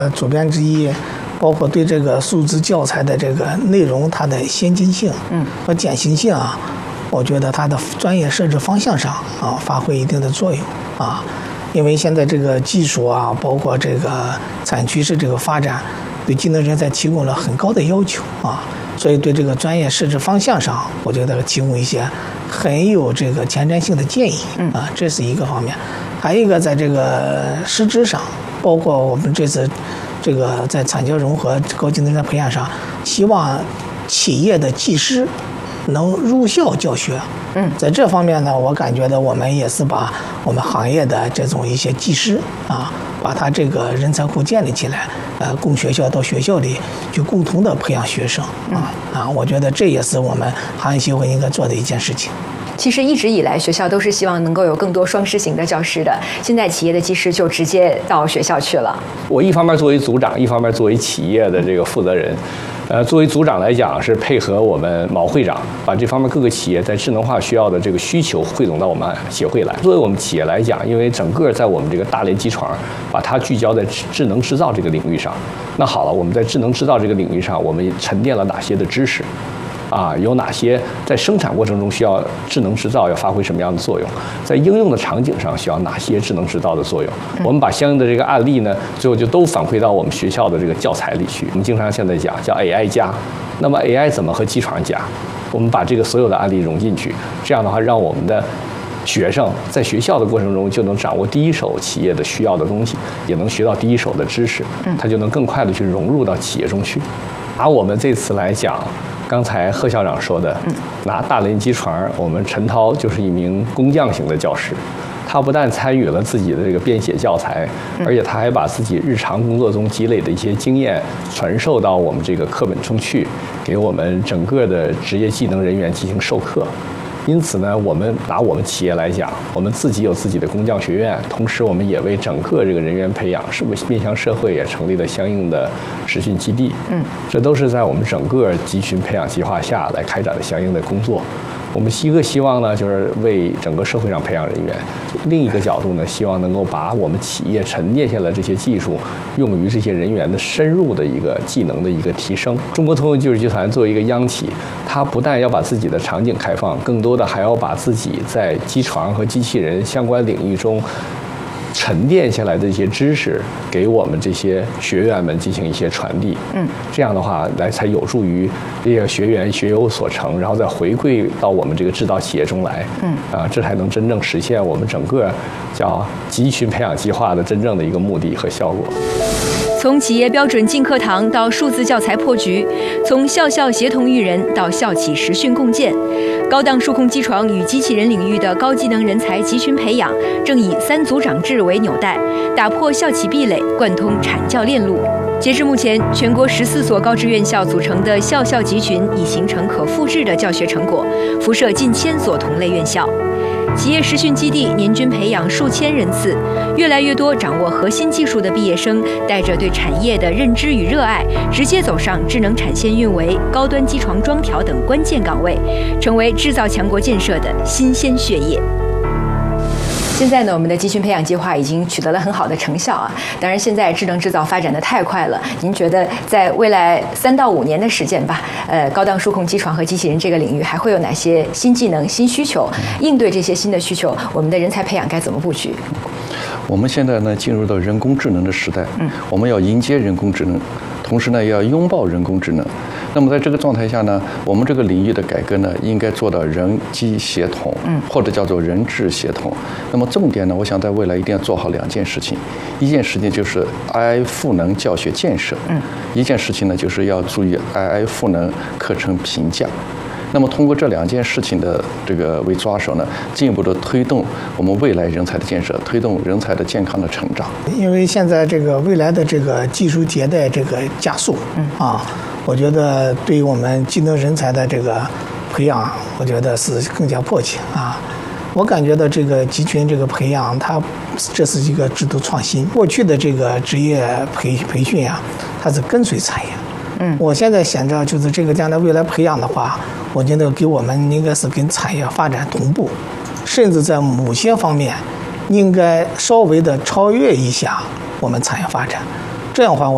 主编之一，包括对这个数字教材的这个内容它的先进性和简行性啊，我觉得它的专业设置方向上啊发挥一定的作用啊。因为现在这个技术啊，包括这个产业趋势这个发展，对技能人才提供了很高的要求啊，所以对这个专业设置方向上，我觉得提供一些很有这个前瞻性的建议啊，这是一个方面。还有一个在这个师资上，包括我们这次这个在产教融合高技能人才培养上，希望企业的技师能入校教学。在这方面呢，我感觉到我们也是把我们行业的这种一些技师啊，把他这个人才库建立起来，供学校到学校里去共同的培养学生我觉得这也是我们行业协会应该做的一件事情。 其实一直以来，学校都是希望能够有更多双师型的教师的。现在企业的技师就直接到学校去了。 我一方面作为组长，一方面作为企业的这个负责人。作为组长来讲，是配合我们毛会长，把这方面各个企业在智能化需要的这个需求汇总到我们协会来。作为我们企业来讲，因为整个在我们这个大连机床，把它聚焦在智能制造这个领域上。那好了，我们在智能制造这个领域上，我们沉淀了哪些的知识？有哪些在生产过程中需要智能制造要发挥什么样的作用？在应用的场景上需要哪些智能制造的作用？我们把相应的这个案例呢，最后就都反馈到我们学校的这个教材里去。我们经常现在讲叫 AI 加，那么 AI 怎么和机床加？我们把这个所有的案例融进去，这样的话，让我们的学生在学校的过程中就能掌握第一手企业的需要的东西，也能学到第一手的知识，他就能更快的去融入到企业中去。拿我们这次来讲。刚才贺校长说的，拿大连机床，我们陈涛就是一名工匠型的教师，他不但参与了自己的这个编写教材，而且他还把自己日常工作中积累的一些经验传授到我们这个课本中去，给我们整个的职业技能人员进行授课。因此呢，我们拿我们企业来讲，我们自己有自己的工匠学院，同时我们也为整个这个人员培养，是不是面向社会也成立了相应的实训基地？这都是在我们整个集群培养计划下来开展的相应的工作。我们一个希望呢，就是为整个社会上培养人员；另一个角度呢，希望能够把我们企业沉淀下来这些技术，用于这些人员的深入的一个技能的一个提升。中国通用技术集团作为一个央企，它不但要把自己的场景开放，更多的还要把自己在机床和机器人相关领域中沉淀下来的一些知识，给我们这些学员们进行一些传递。这样的话，才有助于这些学员学有所成，然后再回馈到我们这个制造企业中来。这才能真正实现我们整个叫集群培养计划的真正的一个目的和效果。 从企业标准进课堂到数字教材破局，从校校协同育人到校企实训共建，高档数控机床与机器人领域的高技能人才集群培养，正以3组长制为纽带，打破校企壁垒，贯通产教链路。截至目前，全国14所高职院校组成的校校集群已形成可复制的教学成果，辐射近1000所同类院校。企业实训基地年均培养数千人次，越来越多掌握核心技术的毕业生，带着对产业的认知与热爱，直接走上智能产线运维、高端机床装调等关键岗位，成为制造强国建设的新鲜血液。现在呢，我们的集群培养计划已经取得了很好的成效啊。当然，现在智能制造发展的太快了，您觉得在未来3到5年的时间吧，高档数控机床和机器人这个领域还会有哪些新技能、新需求？应对这些新的需求，我们的人才培养该怎么布局？ 我们现在呢，进入到人工智能的时代，我们要迎接人工智能，同时呢，要拥抱人工智能。那么在这个状态下呢，我们这个领域的改革呢，应该做到人机协同，或者叫做人智协同。那么重点呢，我想在未来一定要做好2件事情。一件事情就是 AI 赋能教学建设，一件事情呢，就是要注意 AI 赋能课程评价。那么通过这2件事情的这个为抓手呢，进一步的推动我们未来人才的建设，推动人才的健康的成长。 因为现在这个未来的这个技术迭代这个加速，我觉得对于我们技能人才的这个培养，我觉得是更加迫切啊。我感觉到这个集群这个培养，这是一个制度创新。过去的这个职业培训啊，它是跟随产业。我现在想着就是这个将来未来培养的话，我觉得给我们应该是跟产业发展同步，甚至在某些方面应该稍微的超越一下我们产业发展。这样的话，